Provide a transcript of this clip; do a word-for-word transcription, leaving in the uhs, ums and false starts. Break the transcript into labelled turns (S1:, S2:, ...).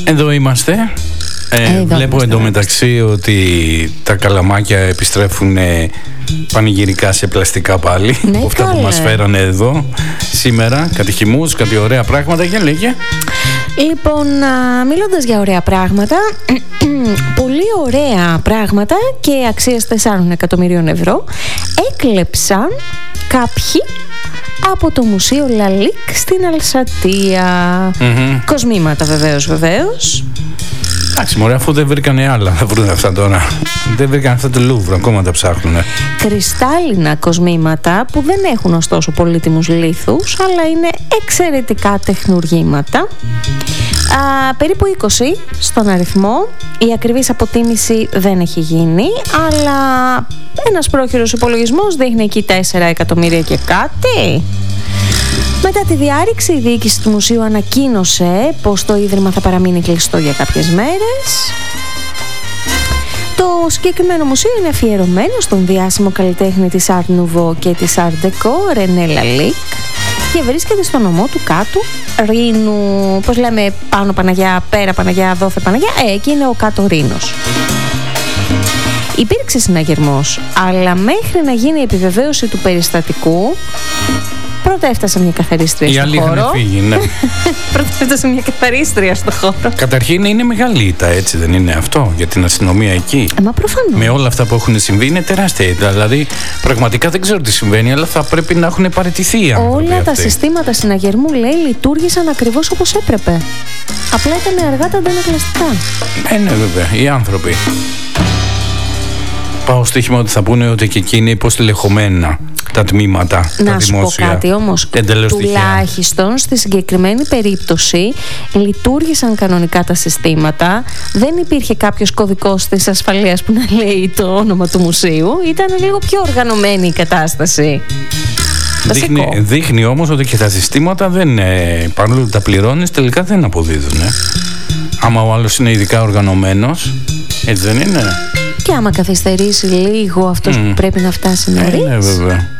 S1: Εδώ είμαστε. Ε,
S2: Εδώ
S1: βλέπω εντωμεταξύ ότι τα καλαμάκια επιστρέφουν ε, πανηγυρικά σε πλαστικά πάλι.
S2: Ναι,
S1: αυτά
S2: καλέ.
S1: που μας φέρανε εδώ σήμερα. Κάτι χυμούς, κάτι ωραία πράγματα. Για λέγε.
S2: Λοιπόν, α, μιλώντας για ωραία πράγματα, πολύ ωραία πράγματα και αξίας τεσσάρων εκατομμυρίων ευρώ έκλεψαν κάποιοι από το Μουσείο Λαλίκ στην Αλσατία.
S1: Mm-hmm.
S2: Κοσμήματα βεβαίως, βεβαίως.
S1: Εντάξει, μωρέ, αφού δεν βρήκανε άλλα, θα βρουν αυτά τώρα. Δεν βρήκαν αυτά το Λούβρο, ακόμα τα ψάχνουνε.
S2: Κρυστάλλινα κοσμήματα που δεν έχουν ωστόσο πολύτιμους λίθους, αλλά είναι εξαιρετικά τεχνουργήματα. Α, περίπου είκοσι στον αριθμό. Η ακριβής αποτίμηση δεν έχει γίνει, αλλά ένας πρόχειρος υπολογισμός δείχνει εκεί τέσσερα εκατομμύρια και κάτι. Μετά τη διάρρηξη, η διοίκηση του μουσείου ανακοίνωσε πως το ίδρυμα θα παραμείνει κλειστό για κάποιες μέρες. Το συγκεκριμένο μουσείο είναι αφιερωμένο στον διάσημο καλλιτέχνη της Art Nouveau και της Art Deco, René Lalique, και βρίσκεται στο νομό του Κάτου Ρήνου. Πώς λέμε, πάνω Παναγιά, πέρα Παναγιά, δόθε Παναγιά, ε, εκεί είναι ο Κάτω Ρήνος. Υπήρξε συναγερμός, αλλά μέχρι να γίνει η επιβεβαίωση του περιστατικού, πρώτα έφτασε μια καθαρίστρια στο χώρο. Οι άλλοι είχαν
S1: φύγει, ναι.
S2: Πρώτα έφτασε μια καθαρίστρια στο χώρο.
S1: Καταρχήν είναι μεγάλη ήττα, έτσι δεν είναι αυτό, για την αστυνομία εκεί.
S2: Ε, μα προφανώς.
S1: Με όλα αυτά που έχουν συμβεί είναι τεράστια ήττα. Δηλαδή, πραγματικά δεν ξέρω τι συμβαίνει, αλλά θα πρέπει να έχουν παραιτηθεί οι άνθρωποι
S2: Όλα
S1: αυτοί.
S2: τα συστήματα συναγερμού, λέει, λειτουργήσαν ακριβώς όπως έπρεπε. Απλά ήταν αργά τα αντανακλαστικά.
S1: Ε, ναι, βέβαια, οι άνθρωποι. Πάω στοίχημα ότι θα πούνε ότι και εκεί είναι υποστελεχωμένα τα τμήματα,
S2: να
S1: τα
S2: σου
S1: δημόσια.
S2: πω κάτι όμως, τουλάχιστον στη συγκεκριμένη περίπτωση λειτουργήσαν κανονικά τα συστήματα. Δεν υπήρχε κάποιος κωδικός της ασφαλείας που να λέει το όνομα του μουσείου. Ήταν λίγο πιο οργανωμένη η κατάσταση.
S1: Δείχνει, δείχνει όμως ότι και τα συστήματα δεν, ε, παρόλο που τα πληρώνεις, τελικά δεν αποδίδουν. Ε. Άμα ο άλλος είναι ειδικά οργανωμένος, έτσι δεν είναι?
S2: Και άμα καθυστερήσει λίγο αυτός mm. που πρέπει να φτάσει νωρίς.
S1: Ε, ναι, βέβαια.